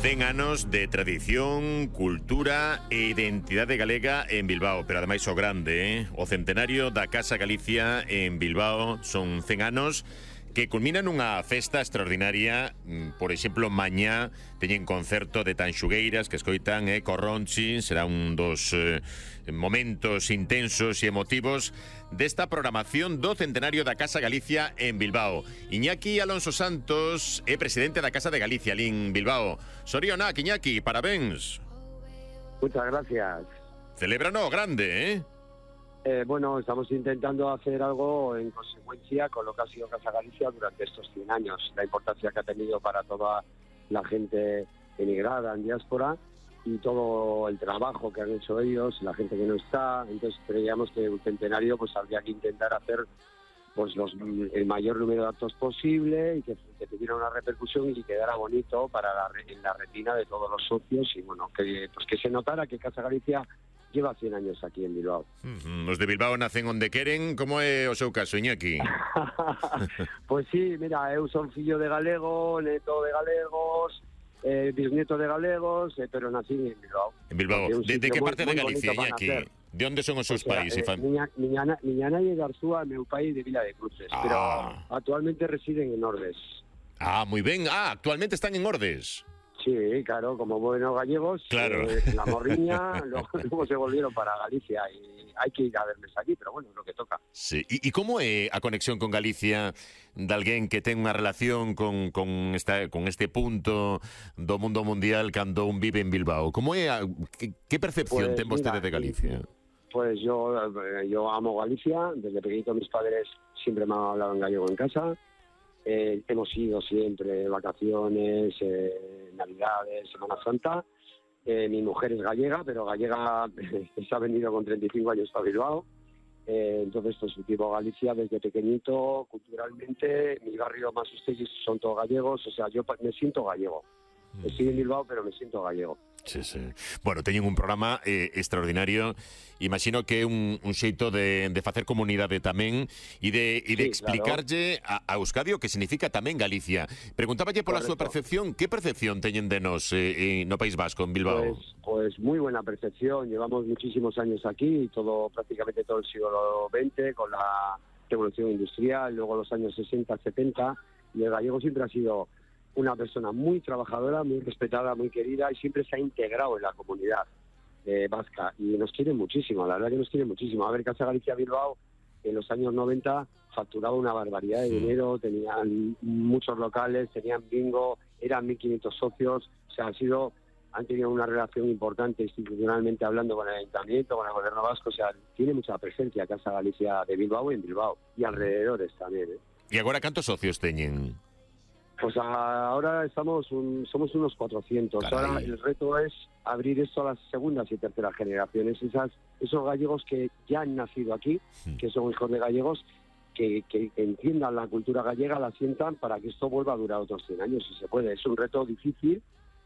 100 anos de tradición, cultura e identidade galega en Bilbao, pero ademais o grande, o centenario da Casa Galicia en Bilbao. Son 100 anos que culminan unha festa extraordinaria. Por exemplo, mañá teñen concerto de Tanxugueiras que escoitan Corronchi. Será un dos momentos intensos e emotivos desta programación do centenario da Casa Galicia en Bilbao. Iñaki Alonso Santos é presidente da Casa de Galicia en Bilbao. Sorionak, Iñaki, parabéns. Muchas gracias. Celébrano grande, Bueno, estamos intentando hacer algo en consecuencia con lo que ha sido Casa Galicia durante estos 100 años, la importancia que ha tenido para toda la gente emigrada en diáspora y todo el trabajo que han hecho ellos, la gente que no está. Entonces creíamos que un centenario pues habría que intentar hacer pues el mayor número de actos posible y que tuviera una repercusión y que quedara bonito para en la retina de todos los socios y bueno, que se notara que Casa Galicia lleva 100 años aquí en Bilbao. Os de Bilbao nacen onde queren. Como é o seu caso, Iñaki? Pues sí, mira, eu son fillo de galego, neto de galegos, bisnieto de galegos, pero nací en Bilbao. En Bilbao. De que parte de Galicia, Iñaki? De onde son os seus pais? Miña nai é de Arzúa, meu pai de Vila de Cruces, pero actualmente residen en Ordes. Moi ben. Actualmente están en Ordes. Sí, claro, como buenos gallegos, claro. La Morriña, luego se volvieron para Galicia y hay que ir a verles aquí, pero bueno, es lo que toca. Sí. E como é a conexión con Galicia de alguén que ten unha relación con este punto do mundo mundial cando un vive en Bilbao? Como é que percepción ten vostede de Galicia? Pues yo amo Galicia, desde pequeñito mis padres siempre me han hablado en gallego en casa. Hemos ido siempre vacaciones, Navidades, Semana Santa. Mi mujer es gallega, pero gallega se ha venido con 35 años a Bilbao. Entonces, pues vivo Galicia desde pequeñito, culturalmente. Mi barrio más ustedes son todos gallegos, o sea, yo me siento gallego. Estoy en Bilbao, pero me siento gallego. Sí. Bueno, teñen un programa extraordinario. Imagino que é un xeito de facer comunidade tamén e de explicarlle a Euskadi o que significa tamén Galicia. Preguntáballe pola súa percepción. Que percepción teñen de nos no País Vasco, en Bilbao? Pues muy buena percepción. Llevamos muchísimos años aquí, prácticamente todo el siglo XX, con la revolución industrial, luego los años 60, 70, y el gallego siempre ha sido una persona muy trabajadora, muy respetada, muy querida y siempre se ha integrado en la comunidad vasca y nos quieren muchísimo, la verdad que nos quieren muchísimo. A ver, Casa Galicia Bilbao en los años 90 facturaba una barbaridad de dinero, tenían muchos locales, tenían bingo, eran 1.500 socios, o sea, han tenido una relación importante institucionalmente hablando con el Ayuntamiento, con el Gobierno vasco, o sea, tiene mucha presencia Casa Galicia de Bilbao y en Bilbao, y alrededores también. E agora, cantos socios teñen? Pues ahora somos unos 400. Caray. Ahora el reto es abrir esto a las segundas y terceras generaciones. Esos gallegos que ya han nacido aquí, que son hijos de gallegos, que entiendan la cultura gallega, la sientan para que esto vuelva a durar otros 100 años, si se puede. Es un reto difícil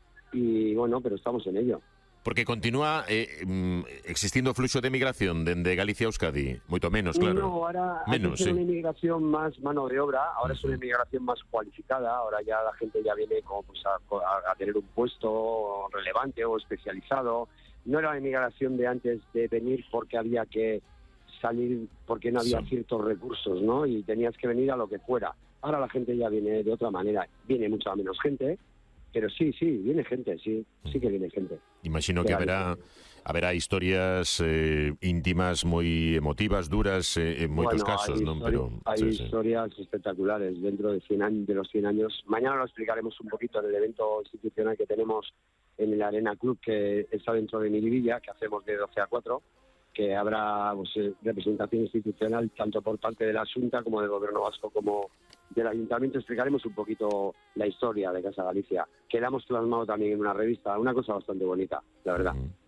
y bueno, pero estamos en ello. Porque continúa existindo fluxo de migración dende Galicia a Euskadi, moito menos, claro. No, ahora menos, es una inmigración más mano de obra, ahora es una inmigración más cualificada, ahora ya la gente ya viene como pues a tener un puesto relevante o especializado. No era la inmigración de antes de venir porque había que salir, porque no había ciertos recursos, ¿no? Y tenías que venir a lo que fuera. Ahora la gente ya viene de otra manera, viene mucha menos gente. Pero sí, viene gente, sí que viene gente. Imagino que haberá historias íntimas moi emotivas, duras en moitos casos, non? Pero hay historias espectaculares dentro de los 100 años. Mañana lo explicaremos un poquito en el evento institucional que tenemos en el Arena Club, que está dentro de Miribilla, que hacemos de 12 a 4, que habrá representación institucional tanto por parte de la Xunta como del Gobierno vasco como del Ayuntamiento. Explicaremos un poquito la historia de Casa Galicia, que la hemos plasmado también en una revista, una cosa bastante bonita, la verdad.